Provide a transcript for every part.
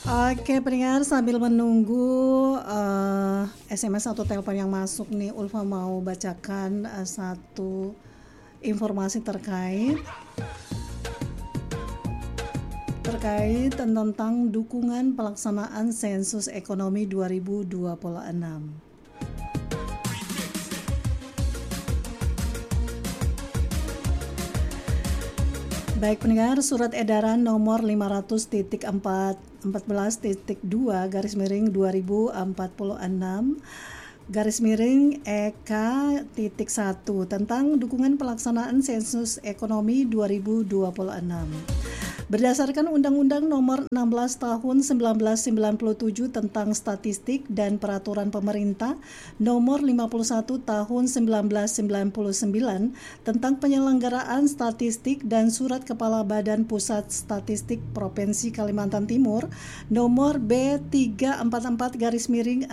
Oke, pendengar sambil menunggu SMS atau telepon yang masuk nih, Ulfa mau bacakan satu informasi terkait tentang dukungan pelaksanaan sensus ekonomi 2026. Baik pendengar, surat edaran nomor 500.14.2 garis miring 2046 garis miring EK.1 tentang dukungan pelaksanaan sensus ekonomi 2026. Berdasarkan Undang-Undang Nomor 16 Tahun 1997 tentang Statistik dan Peraturan Pemerintah Nomor 51 Tahun 1999 tentang Penyelenggaraan Statistik dan Surat Kepala Badan Pusat Statistik Provinsi Kalimantan Timur Nomor B344 garis miring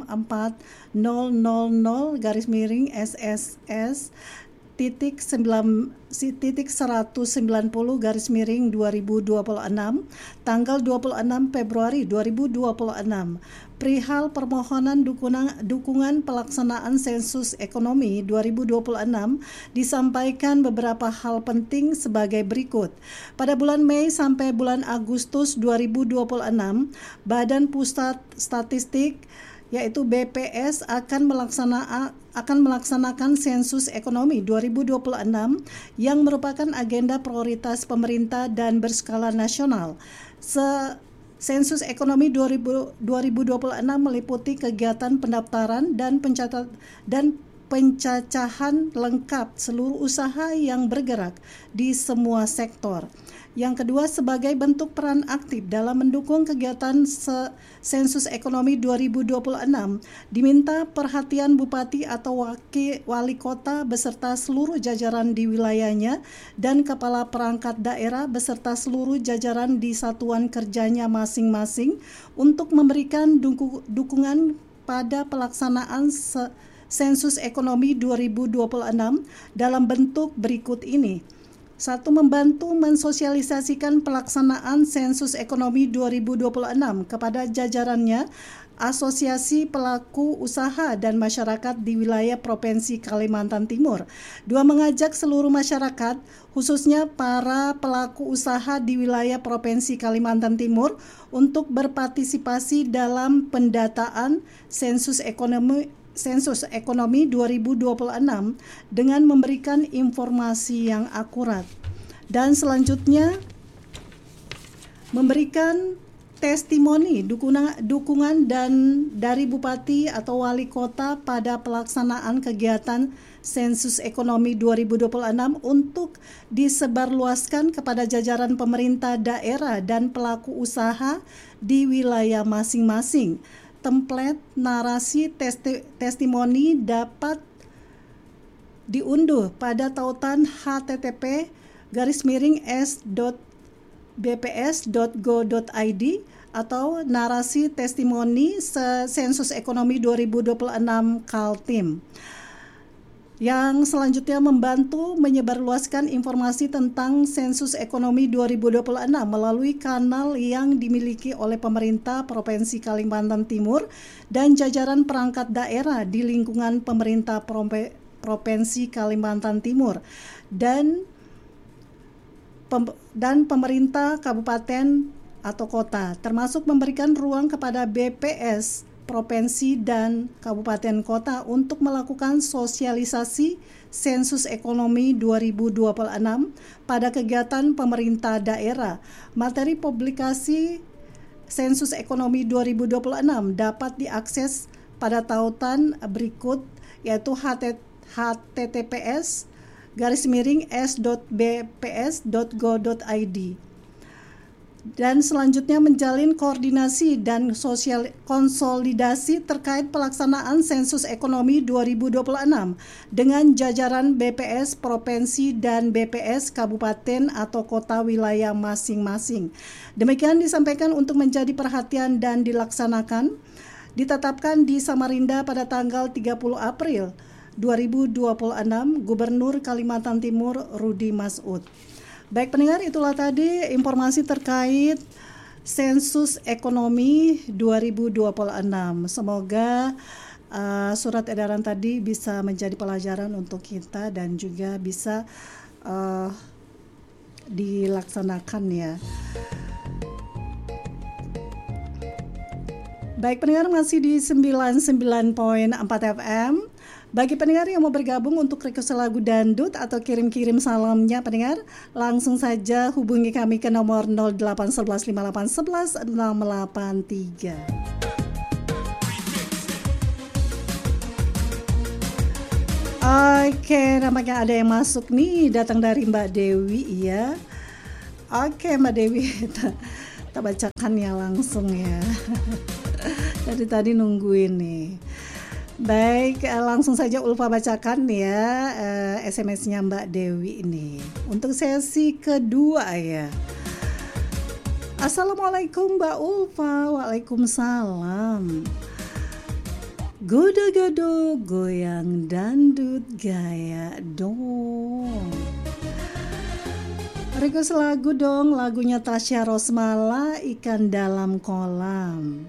64000 garis miring SSS titik 190 garis miring 2026 tanggal 26 Februari 2026 perihal permohonan dukungan pelaksanaan sensus ekonomi 2026 disampaikan beberapa hal penting sebagai berikut. Pada bulan Mei sampai bulan Agustus 2026 Badan Pusat Statistik yaitu BPS akan melaksanakan sensus ekonomi 2026 yang merupakan agenda prioritas pemerintah dan berskala nasional. Sensus ekonomi 2026 meliputi kegiatan pendaftaran dan pencacahan lengkap seluruh usaha yang bergerak di semua sektor. Yang kedua, sebagai bentuk peran aktif dalam mendukung kegiatan sensus ekonomi 2026, diminta perhatian Bupati atau Wali Kota beserta seluruh jajaran di wilayahnya dan Kepala Perangkat Daerah beserta seluruh jajaran di satuan kerjanya masing-masing untuk memberikan dukungan pada pelaksanaan sensus ekonomi 2026 dalam bentuk berikut ini. 1. Membantu mensosialisasikan pelaksanaan sensus ekonomi 2026 kepada jajarannya, asosiasi pelaku usaha dan masyarakat di wilayah Provinsi Kalimantan Timur. 2. Mengajak seluruh masyarakat, khususnya para pelaku usaha di wilayah Provinsi Kalimantan Timur untuk berpartisipasi dalam pendataan sensus ekonomi 2026 dengan memberikan informasi yang akurat. Dan selanjutnya memberikan testimoni dukungan dan dari Bupati atau Wali Kota pada pelaksanaan kegiatan sensus ekonomi 2026 untuk disebarluaskan kepada jajaran pemerintah daerah dan pelaku usaha di wilayah masing-masing. Template narasi testimoni dapat diunduh pada tautan http://s.bps.go.id atau narasi testimoni sensus ekonomi 2026 Kaltim. Yang selanjutnya membantu menyebarluaskan informasi tentang sensus ekonomi 2026 melalui kanal yang dimiliki oleh pemerintah Provinsi Kalimantan Timur dan jajaran perangkat daerah di lingkungan pemerintah Provinsi Kalimantan Timur dan pemerintah kabupaten atau kota, termasuk memberikan ruang kepada BPS provinsi dan kabupaten kota untuk melakukan sosialisasi sensus ekonomi 2026 pada kegiatan pemerintah daerah. Materi publikasi sensus ekonomi 2026 dapat diakses pada tautan berikut, yaitu https://s.bps.go.id. Dan selanjutnya menjalin koordinasi dan konsolidasi terkait pelaksanaan sensus ekonomi 2026 dengan jajaran BPS provinsi dan BPS kabupaten atau kota wilayah masing-masing. Demikian disampaikan untuk menjadi perhatian dan dilaksanakan. Ditetapkan di Samarinda pada tanggal 30 April 2026, Gubernur Kalimantan Timur Rudi Masud. Baik pendengar, itulah tadi informasi terkait sensus ekonomi 2026. Semoga surat edaran tadi bisa menjadi pelajaran untuk kita dan juga bisa dilaksanakan ya. Baik pendengar, masih di 99.4 FM. Bagi pendengar yang mau bergabung untuk request lagu dangdut atau kirim-kirim salamnya pendengar, langsung saja hubungi kami ke nomor 0811 5811 683. Oke, nampaknya ada yang masuk nih, datang dari Mbak Dewi ya. Oke Mbak Dewi, kita bacakan ya langsung ya. Dari tadi nungguin nih. Baik, langsung saja Ulfa bacakan ya SMS-nya Mbak Dewi ini. Untuk sesi kedua ya. Assalamualaikum Mbak Ulfa. Waalaikumsalam. Godo-godo goyang dangdut gaya dong. Request lagu dong, lagunya Tasya Rosmala, Ikan Dalam Kolam.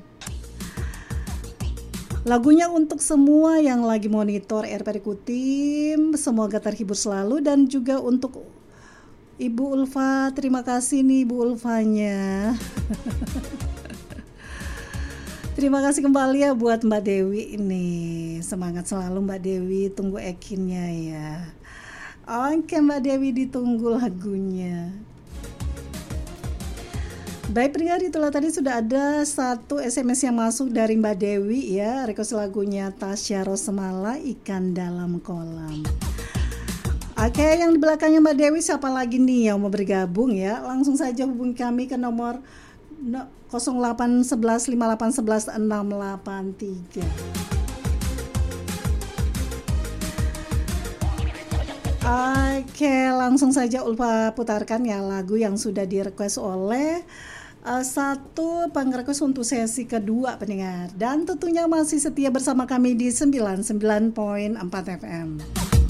Lagunya untuk semua yang lagi monitor RPD Kutim, semoga terhibur selalu, dan juga untuk Ibu Ulfa, terima kasih nih Ibu Ulfanya. Terima kasih kembali ya buat Mbak Dewi ini. Semangat selalu Mbak Dewi, tunggu ekinnya ya. Oke Mbak Dewi, ditunggu lagunya. Baik pendengar, itulah tadi sudah ada satu SMS yang masuk dari Mbak Dewi ya. Request lagunya Tasya Rosmala, Ikan Dalam Kolam. Oke, yang di belakangnya Mbak Dewi siapa lagi nih yang mau bergabung ya? Langsung saja hubungi kami ke nomor 0811 5811 683. Oke, langsung saja Ulfa putarkan ya lagu yang sudah direquest oleh satu pengrequest untuk sesi kedua pendengar. Dan tentunya masih setia bersama kami di 99.4 FM.